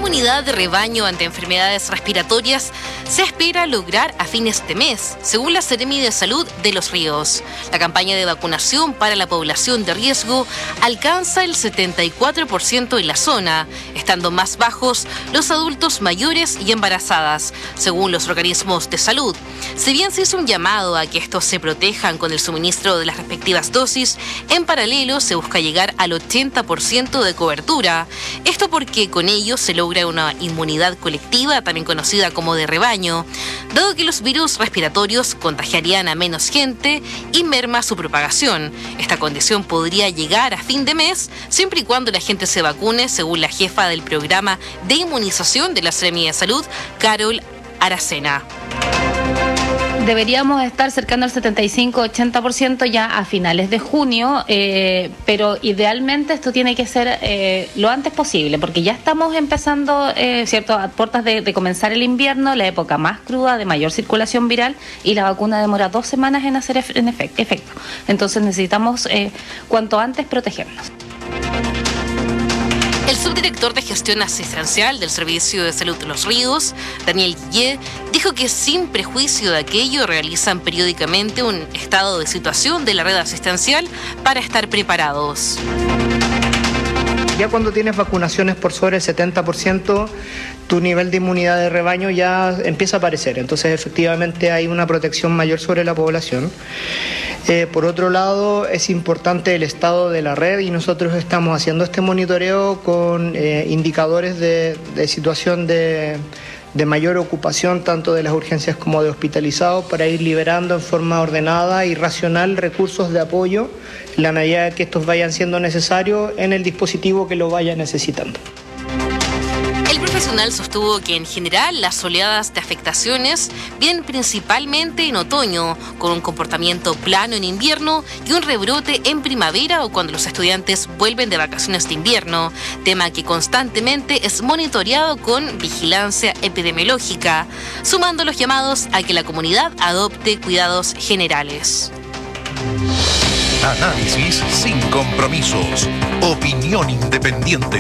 inmunidad de rebaño ante enfermedades respiratorias se espera lograr a fines de mes, según la Seremi de Salud de Los Ríos. La campaña de vacunación para la población de riesgo alcanza el 74% en la zona, estando más bajos los adultos mayores y embarazadas, según los organismos de salud. Si bien se hizo un llamado a que estos se protejan con el suministro de las respectivas dosis, en paralelo se busca llegar al 80% de cobertura. Esto porque con ello se logra una inmunidad colectiva, también conocida como de rebaño, dado que los virus respiratorios contagiarían a menos gente y merma su propagación. Esta condición podría llegar a fin de mes, siempre y cuando la gente se vacune, según la jefa del programa de inmunización de la Seremi de Salud, Carol Aracena. Deberíamos estar cercano al 75-80% ya a finales de junio, pero idealmente esto tiene que ser lo antes posible, porque ya estamos empezando, ¿cierto?, a puertas de comenzar el invierno, la época más cruda, de mayor circulación viral, y la vacuna demora 2 semanas en hacer efecto. Entonces necesitamos cuanto antes protegernos. El subdirector de Gestión Asistencial del Servicio de Salud de Los Ríos, Daniel Guillé, dijo que sin prejuicio de aquello realizan periódicamente un estado de situación de la red asistencial para estar preparados. Ya cuando tienes vacunaciones por sobre el 70%, tu nivel de inmunidad de rebaño ya empieza a aparecer. Entonces, efectivamente, hay una protección mayor sobre la población. Por otro lado, es importante el estado de la red y nosotros estamos haciendo este monitoreo con indicadores de situación de mayor ocupación tanto de las urgencias como de hospitalizados para ir liberando en forma ordenada y racional recursos de apoyo en la medida que estos vayan siendo necesarios en el dispositivo que lo vaya necesitando. El profesional sostuvo que en general las oleadas de afectaciones vienen principalmente en otoño, con un comportamiento plano en invierno y un rebrote en primavera o cuando los estudiantes vuelven de vacaciones de invierno, tema que constantemente es monitoreado con vigilancia epidemiológica, sumando los llamados a que la comunidad adopte cuidados generales. Análisis sin compromisos. Opinión independiente.